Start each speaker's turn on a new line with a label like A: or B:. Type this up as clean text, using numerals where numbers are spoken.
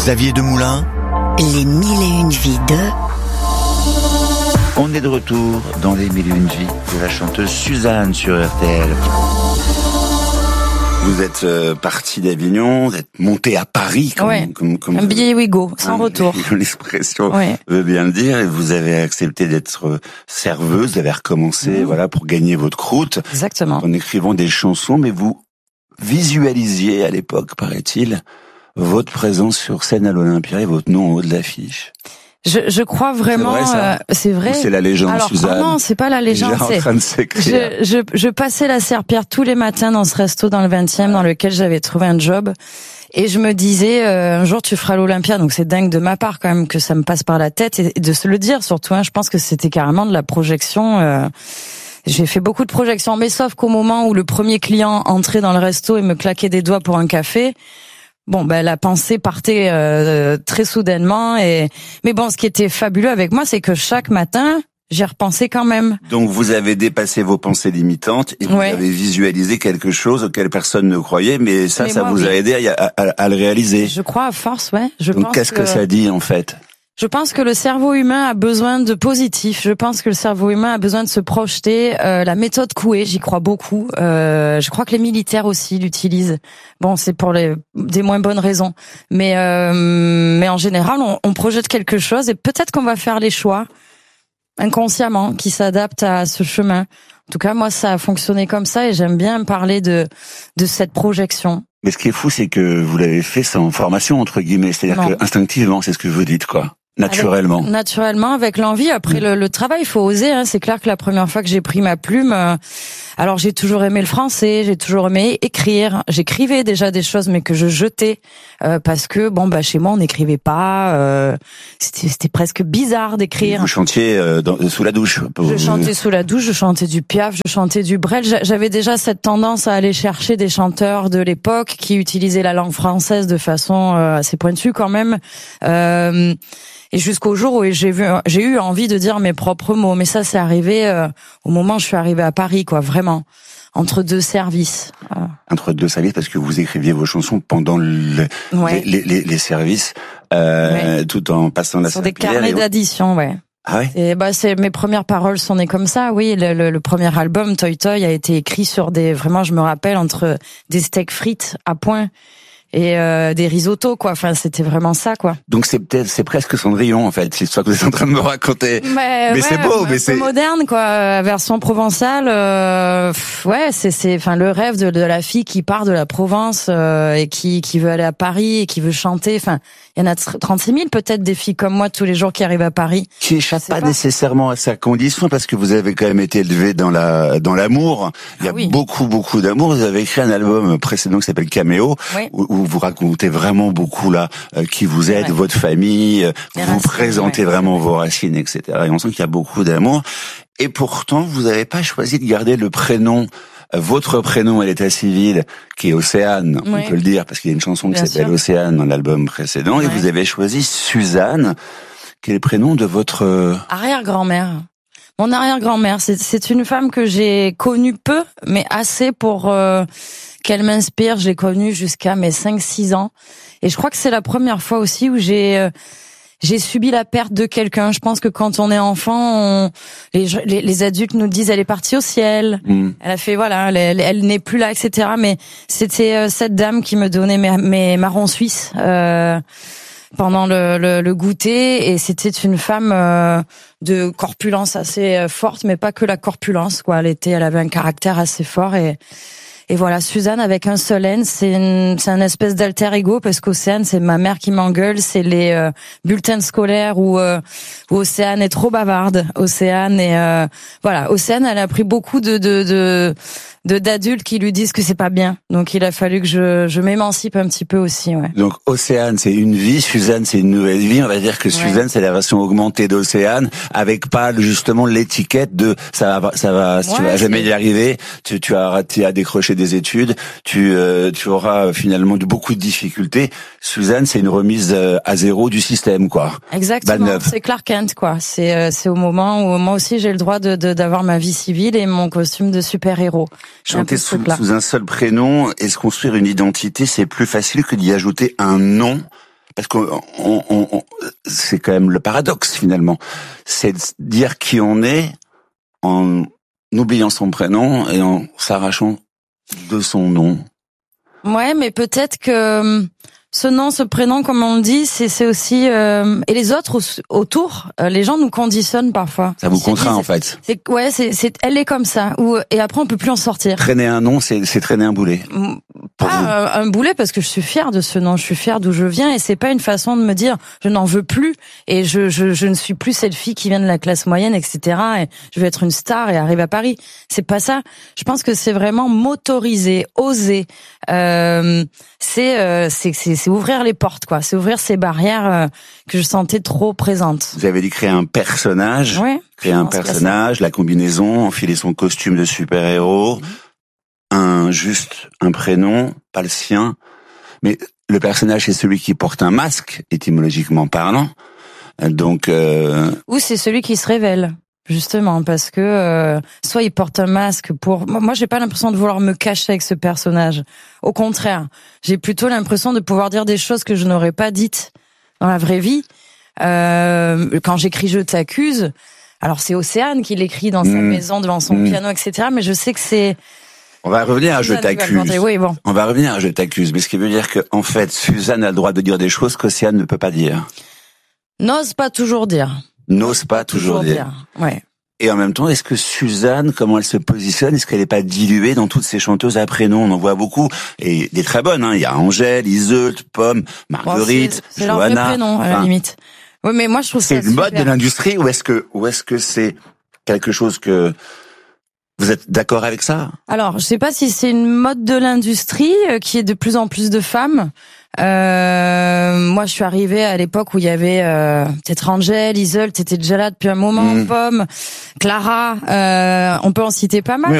A: Xavier Demoulin.
B: Les 1001 vies de...
C: On est de retour dans les 1001 vies de la chanteuse Suzanne sur RTL. Vous êtes parti d'Avignon, vous êtes monté à Paris, comme
B: un billet Ouigo, sans retour.
C: L'expression veut bien le dire, et vous avez accepté d'être serveuse, vous avez recommencé, pour gagner votre croûte.
B: Exactement.
C: En écrivant des chansons, mais vous visualisiez à l'époque, paraît-il, votre présence sur scène à l'Olympia et votre nom en haut de l'affiche.
B: Je crois vraiment, c'est vrai.
C: Ou c'est la légende,
B: alors,
C: Suzanne.
B: Non, c'est pas la légende.
C: Déjà en train de s'écrire.
B: Je passais la serpillière tous les matins dans ce resto dans le 20e dans lequel j'avais trouvé un job. Et je me disais, un jour tu feras l'Olympia, donc c'est dingue de ma part quand même que ça me passe par la tête et de se le dire surtout. Je pense que c'était carrément de la projection. J'ai fait beaucoup de projections, mais sauf qu'au moment où le premier client entrait dans le resto et me claquait des doigts pour un café, la pensée partait très soudainement. Mais bon, ce qui était fabuleux avec moi, c'est que chaque matin, j'y repensais quand même.
C: Donc vous avez dépassé vos pensées limitantes et vous avez visualisé quelque chose auquel personne ne croyait, mais ça vous a aidé à le réaliser.
B: Je crois à force,
C: Donc qu'est-ce que ça dit en fait ?
B: Je pense que le cerveau humain a besoin de positif. Je pense que le cerveau humain a besoin de se projeter. La méthode Coué, j'y crois beaucoup. Je crois que les militaires aussi l'utilisent. Bon, c'est pour des moins bonnes raisons. Mais en général, on projette quelque chose et peut-être qu'on va faire les choix inconsciemment qui s'adaptent à ce chemin. En tout cas, moi, ça a fonctionné comme ça et j'aime bien parler de cette projection.
C: Mais ce qui est fou, c'est que vous l'avez fait sans formation, entre guillemets. C'est-à-dire que instinctivement, c'est ce que vous dites, quoi. Naturellement.
B: Naturellement, avec l'envie. Après, le travail, il faut oser. C'est clair que la première fois que j'ai pris ma plume, alors j'ai toujours aimé le français, j'ai toujours aimé écrire. J'écrivais déjà des choses, mais que je jetais parce que chez moi, on n'écrivait pas. C'était presque bizarre d'écrire.
C: Vous chantiez sous la douche.
B: Je chantais sous la douche, je chantais du Piaf, je chantais du Brel. J'avais déjà cette tendance à aller chercher des chanteurs de l'époque qui utilisaient la langue française de façon assez pointue quand même. Et jusqu'au jour où j'ai eu envie de dire mes propres mots. Mais ça, c'est arrivé au moment où je suis arrivée à Paris, vraiment. Entre deux services.
C: Entre deux services, parce que vous écriviez vos chansons pendant les services, tout en passant la serpillière.
B: Sur des carnets d'addition,
C: Ah ouais?
B: Et mes premières paroles sont nées comme ça. Oui, le premier album, Toy Toy, a été écrit sur vraiment, je me rappelle, entre des steaks frites à point et des risottos, c'était vraiment ça,
C: Donc c'est presque Cendrillon, en fait, c'est l'histoire que vous êtes en train de me raconter. Mais c'est beau, mais c'est
B: moderne, version provençale. C'est le rêve de la fille qui part de la Provence et qui veut aller à Paris et qui veut chanter. Il y en a 36 000 peut-être des filles comme moi tous les jours qui arrivent à Paris.
C: Qui échappent pas nécessairement à sa condition, parce que vous avez quand même été élevé dans l'amour. Il y a beaucoup d'amour. Vous avez écrit un album précédent qui s'appelle Caméo, où vous racontez vraiment beaucoup qui vous êtes, votre famille, vous présentez vraiment vos racines, etc. Et on sent qu'il y a beaucoup d'amour. Et pourtant, vous n'avez pas choisi de garder le prénom, votre prénom à l'état civil, qui est Océane, on peut le dire, parce qu'il y a une chanson qui s'appelle Océane dans l'album précédent, et vous avez choisi Suzanne, qui est le prénom de votre...
B: arrière-grand-mère. Mon arrière-grand-mère, c'est une femme que j'ai connue peu, mais assez pour qu'elle m'inspire. Je l'ai connue jusqu'à mes 5-6 ans. Et je crois que c'est la première fois aussi où j'ai subi la perte de quelqu'un. Je pense que quand on est enfant, les adultes nous disent elle est partie au ciel. Elle a fait elle n'est plus là, etc. Mais c'était cette dame qui me donnait mes marrons suisses pendant le goûter, et c'était une femme de corpulence assez forte, mais pas que la corpulence, elle avait un caractère assez fort, et voilà, Suzanne avec un seul N, c'est un espèce d'alter ego, parce qu'Océane, c'est ma mère qui m'engueule, c'est les bulletins scolaires où Océane est trop bavarde. Océane Océane, elle a pris beaucoup d'adultes qui lui disent que c'est pas bien. Donc il a fallu que je m'émancipe un petit peu aussi,
C: Donc Océane, c'est une vie, Suzanne, c'est une nouvelle vie. On va dire que Suzanne, c'est la version augmentée d'Océane, avec pas justement l'étiquette de ça va tu vas jamais y arriver, tu as décroché des études, tu auras finalement beaucoup de difficultés. Suzanne, c'est une remise à zéro du système,
B: Exactement, c'est Clark Kent, c'est au moment où moi aussi j'ai le droit d'avoir ma vie civile et mon costume de super-héros.
C: Chanter sous un seul prénom et se construire une identité, c'est plus facile que d'y ajouter un nom. Parce que c'est quand même le paradoxe finalement, c'est de dire qui on est en oubliant son prénom et en s'arrachant de son nom.
B: Ouais, mais peut-être que ce nom, ce prénom, comme on le dit, c'est aussi et les autres autour, les gens nous conditionnent parfois.
C: Ça vous contraint en fait.
B: Elle est comme ça. Et après on peut plus en sortir.
C: Traîner un nom, c'est traîner un boulet.
B: Pas un boulet parce que je suis fière de ce nom, je suis fière d'où je viens et c'est pas une façon de me dire je n'en veux plus et je ne suis plus cette fille qui vient de la classe moyenne, etc. Et je veux être une star et arriver à Paris. C'est pas ça. Je pense que c'est vraiment m'autoriser, oser. C'est ouvrir les portes, quoi. C'est ouvrir ces barrières que je sentais trop présentes.
C: Vous avez dit créer un personnage, créer un personnage, la combinaison, enfiler son costume de super-héros. Juste un prénom, pas le sien, mais le personnage c'est celui qui porte un masque, étymologiquement parlant. Donc
B: ou c'est celui qui se révèle, justement, parce que soit il porte un masque pour. Moi, j'ai pas l'impression de vouloir me cacher avec ce personnage. Au contraire, j'ai plutôt l'impression de pouvoir dire des choses que je n'aurais pas dites dans la vraie vie. Quand j'écris Je t'accuse, alors c'est Océane qui l'écrit dans sa maison devant son piano, etc. Mais je sais que c'est.
C: On va revenir à Je t'accuse.
B: Oui, bon.
C: On va revenir à Je t'accuse, mais ce qui veut dire que en fait, Suzanne a le droit de dire des choses qu'Océane ne peut pas dire.
B: N'ose pas toujours dire.
C: N'ose pas toujours dire.
B: Ouais.
C: Et en même temps, est-ce que Suzanne, comment elle se positionne, est-ce qu'elle n'est pas diluée dans toutes ces chanteuses à prénom? On en voit beaucoup, et des très bonnes, hein. Il y a Angèle, Iseult, Pomme, Marguerite,
B: c'est leur vrai prénom, à la limite. Oui, mais moi, je trouve ça
C: c'est une mode de l'industrie, ou est-ce que c'est quelque chose que vous êtes d'accord avec ça?
B: Alors, je sais pas si c'est une mode de l'industrie qui est de plus en plus de femmes. Moi, je suis arrivée à l'époque où il y avait peut-être Angèle, Iseult, t'étais déjà là depuis un moment, Pomme, Clara. On peut en citer pas mal.